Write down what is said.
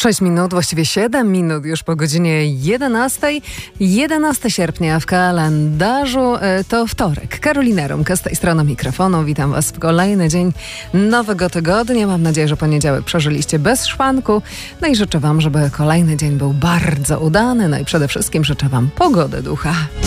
6 minut, właściwie 7 minut już po godzinie 11. 11 sierpnia w kalendarzu to wtorek. Karolina Rumka z tej strony mikrofonu. Witam Was w kolejny dzień nowego tygodnia. Mam nadzieję, że poniedziałek przeżyliście bez szwanku. No i życzę Wam, żeby kolejny dzień był bardzo udany. No i przede wszystkim życzę Wam pogody ducha.